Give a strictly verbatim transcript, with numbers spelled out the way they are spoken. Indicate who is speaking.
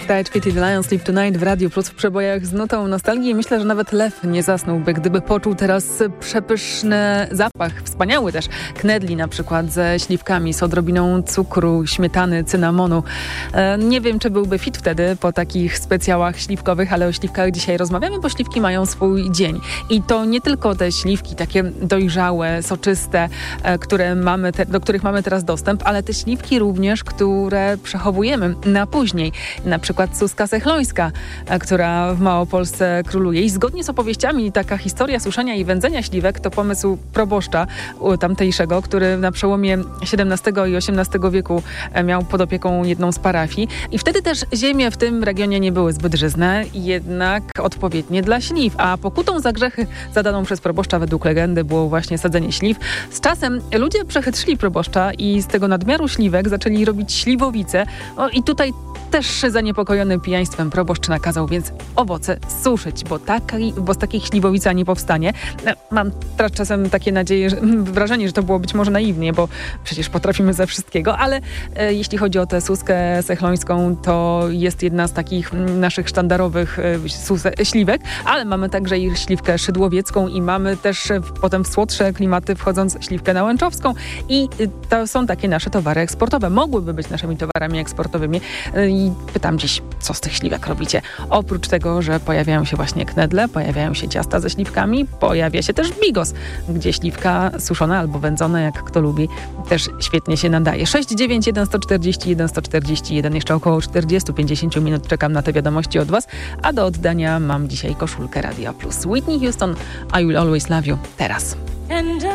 Speaker 1: Died, Pity the Lions, Live Tonight w Radiu Plus w przebojach z nutą nostalgii. Myślę, że nawet lew nie zasnąłby, gdyby poczuł teraz przepyszny zapach, wspaniały też, knedli na przykład ze śliwkami, z odrobiną cukru, śmietany, cynamonu. E, nie wiem, czy byłby fit wtedy po takich specjałach śliwkowych, ale o śliwkach dzisiaj rozmawiamy, bo śliwki mają swój dzień. I to nie tylko te śliwki takie dojrzałe, soczyste, e, które mamy te, do których mamy teraz dostęp, ale te śliwki również, które przechowujemy na później. Na przykład suska sechlońska, która w Małopolsce króluje. I zgodnie z opowieściami taka historia suszenia i wędzenia śliwek to pomysł proboszcza tamtejszego, który na przełomie siedemnastego i osiemnastego wieku miał pod opieką jedną z parafii. I wtedy też ziemie w tym regionie nie były zbyt żyzne, jednak odpowiednie dla śliw. A pokutą za grzechy zadaną przez proboszcza według legendy było właśnie sadzenie śliw. Z czasem ludzie przechytrzyli proboszcza i z tego nadmiaru śliwek zaczęli robić śliwowice. O, i tutaj też zaniepokojony pijaństwem proboszcz nakazał więc owoce suszyć, bo, taki, bo z takich śliwowica nie powstanie. Mam teraz czasem takie nadzieje, że, wrażenie, że to było być może naiwnie, bo przecież potrafimy ze wszystkiego, ale e, jeśli chodzi o tę suskę sechlońską, to jest jedna z takich naszych sztandarowych e, suse, śliwek, ale mamy także i śliwkę szydłowiecką i mamy też e, potem w słodsze klimaty wchodząc śliwkę nałęczowską i e, to są takie nasze towary eksportowe. Mogłyby być naszymi towarami eksportowymi. E, I pytam dziś, co z tych śliwek robicie? Oprócz tego, że pojawiają się właśnie knedle, pojawiają się ciasta ze śliwkami, pojawia się też bigos, gdzie śliwka suszona albo wędzona, jak kto lubi, też świetnie się nadaje. sześć dziewięć jeden sto czterdzieści jeden sto czterdzieści jeden. Jeszcze około czterdzieści do pięćdziesięciu minut czekam na te wiadomości od Was, a do oddania mam dzisiaj koszulkę Radia Plus. Whitney Houston, I Will Always Love You. Teraz.